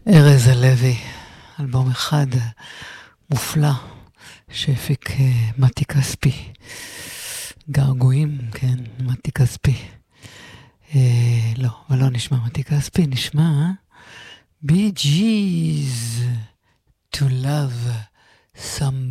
ארז הלוי, אלבום אחד מופלא שהפיק מתי כספי, געגועים, כן, מתי כספי. לא, אבל לא נשמע מתי כספי, נשמע בי ג'יז, To Love Somebody.